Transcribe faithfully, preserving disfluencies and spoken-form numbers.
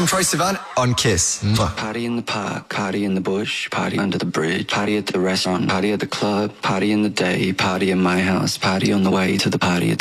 I'm Troye Sivan on Kiss. Mwah. Party in the park, party in the bush, party under the bridge, party at the restaurant, party at the club, party in the day, party in my house, party on the way to the party at the